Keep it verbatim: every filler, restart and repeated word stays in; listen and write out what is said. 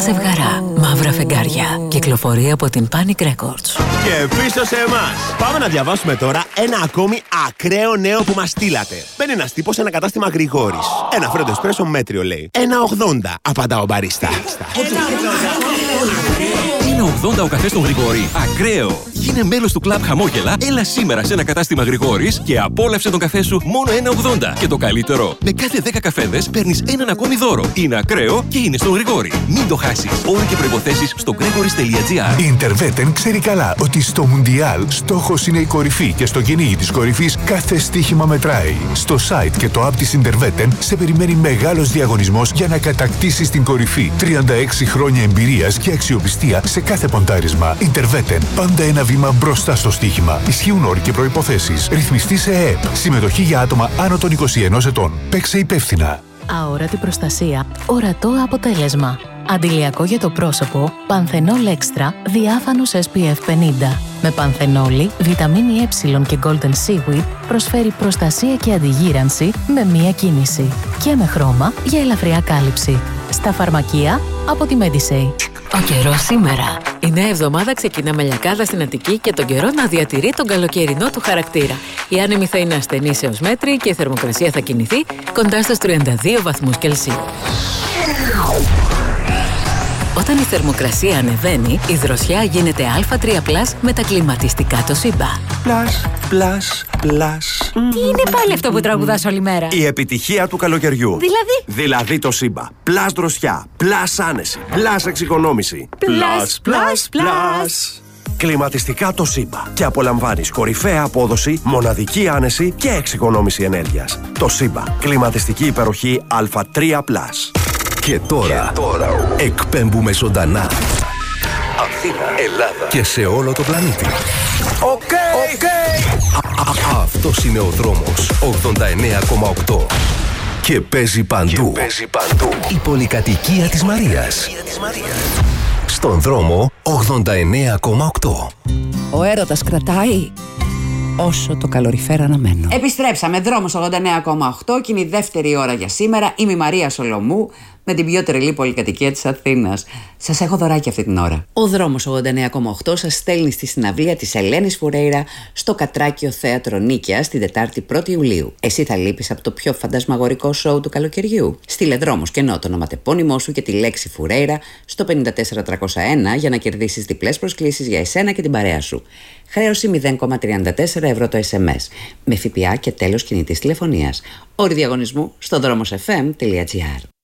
ζευγαρά, μαύρα φεγγάρια. Κυκλοφορεί από την Panic Records. Και πίσω σε εμάς. Πάμε να διαβάσουμε τώρα ένα ακόμη ακραίο νέο που μας στείλατε. Μπαίνει ένας τύπος σε ένα κατάστημα Γρηγόρης. Ένα φρέντο εσπρέσο μέτριο λέει. ένα ογδόντα, απαντά ο μπαρίστα. Είναι ογδόντα ο καφές των Γρηγόρη. Ακραίο! Γίνε μέλος του κλαμπ Χαμόγελα, έλα σήμερα σε ένα κατάστημα Γρηγόρης και απόλαυσε τον καφέ σου μόνο ένα ογδόντα. Και το καλύτερο, με κάθε δέκα καφέδες παίρνεις έναν ακόμη δώρο. Είναι ακραίο και είναι στον Γρηγόρη. Μην το χάσεις. Όροι και προϋποθέσεις στο gregoris τελεία gr. Η Interveten ξέρει καλά ότι στο Μουντιάλ στόχος είναι η κορυφή και στο κυνήγι της κορυφής κάθε στοίχημα μετράει. Στο site και το app της Interveten σε περιμένει μεγάλος διαγωνισμός για να κατακτήσεις την κορυφή. τριάντα έξι χρόνια εμπειρίας και αξιοπιστία σε κάθε ποντάρισμα. Interveten. Πάντα ένα βήμα μπροστά στο στοίχημα. Ισχύουν όροι και προϋποθέσεις. Ρυθμιστή σε ΕΕΠ. Συμμετοχή για άτομα άνω των είκοσι ενός ετών. Παίξε υπεύθυνα. Αόρατη προστασία. Ορατό αποτέλεσμα. Αντιλιακό για το πρόσωπο. Πανθενόλ Extra. Διάφανος ες πι εφ πενήντα. Με πανθενόλη, βιταμίνη Ε και Golden Seaweed προσφέρει προστασία και αντιγύρανση με μία κίνηση. Και με χρώμα για ελαφριά κάλυψη. Στα φαρμακεία από τη Medisay. Ο καιρός σήμερα. Η νέα εβδομάδα ξεκινά με λιακάδα στην Αττική και τον καιρό να διατηρεί τον καλοκαιρινό του χαρακτήρα. Η άνεμη θα είναι ασθενής έως μέτρη και η θερμοκρασία θα κινηθεί κοντά στους τριάντα δύο βαθμούς Κελσίου. Όταν η θερμοκρασία ανεβαίνει, η δροσιά γίνεται α τρία πλας με τα κλιματιστικά Toshiba. Πλας, πλας, πλας. Τι είναι πάλι αυτό που τραγουδάς όλη μέρα? Η επιτυχία του καλοκαιριού. Δηλαδή? Δηλαδή Toshiba. Πλας δροσιά, πλας άνεση, πλας εξοικονόμηση. Πλας, πλας, πλας. Κλιματιστικά Toshiba. Και απολαμβάνεις κορυφαία απόδοση, μοναδική άνεση και εξοικονόμηση ενέργειας. Toshiba. Κλιματιστική υπεροχή α τρία πλας. Και τώρα, και τώρα εκπέμπουμε ζωντανά Αθήνα, Ελλάδα και σε όλο το πλανήτη. Οκ, okay, οκ. Okay. Αυτός είναι ο δρόμος ογδόντα εννέα κόμμα οκτώ. Και παίζει παντού. Και παίζει παντού. Η πολυκατοικία της Μαρίας. Στον δρόμο ογδόντα εννέα κόμμα οκτώ. Ο έρωτας κρατάει όσο το καλοριφέρ αναμένω. Επιστρέψαμε, δρόμος ογδόντα εννέα κόμμα οκτώ και είναι η δεύτερη ώρα για σήμερα. Είμαι η Μαρία Σολομού με την πιο τρελή πολυκατοικία της Αθήνας. Σας έχω δωράκι αυτή την ώρα. Ο δρόμος ογδόντα εννέα κόμμα οκτώ σας στέλνει στη συναυλία της Ελένης Φουρέιρα στο Κατράκιο Θέατρο Νίκαιας την Τετάρτη πρώτη Ιουλίου. Εσύ θα λείπεις από το πιο φαντασμαγορικό σοου του καλοκαιριού? Στείλε δρόμος και ενώ το ονοματεπώνυμό σου και τη λέξη Φουρέιρα στο πέντε τέσσερα τριακόσια ένα για να κερδίσεις διπλές προσκλήσεις για εσένα και την παρέα σου. Χρέωση μηδέν κόμμα τριάντα τέσσερα ευρώ το ες εμ ες με ΦΠΑ και τέλος κινητής τηλεφωνίας. Όροι διαγωνισμού στο δρόμος εφ εμ τελεία τζι άρ.